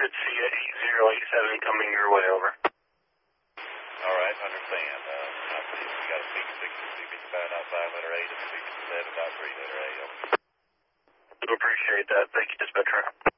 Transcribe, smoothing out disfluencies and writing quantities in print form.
should see a 8087 coming your way, over. All right, understand. I see we got a peak 6255.5 letter A to 67.3 letter A, over. Do appreciate that. Thank you, dispatcher.